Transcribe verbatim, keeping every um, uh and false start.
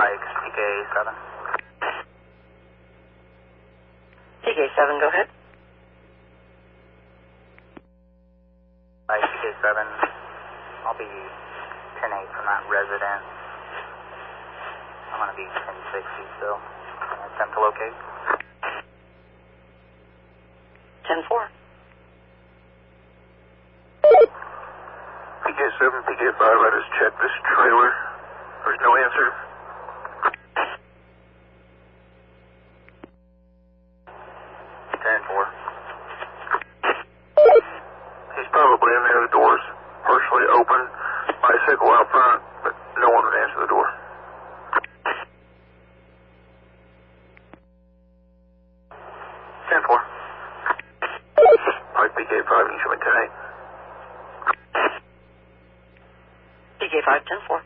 Mike, P K seven. P K seven, go ahead. Mike, P K seven. I'll be ten eight from that resident. I'm going to be ten sixty still. Can I attempt to locate? ten four. P K seven, P K five, I just checked this trailer. There's no answer. ten four. He's probably in there. The door's partially open. Bicycle out front, but no one would answer the door. ten four. Mike, P K five, can you show me ten eight? P K five, ten four.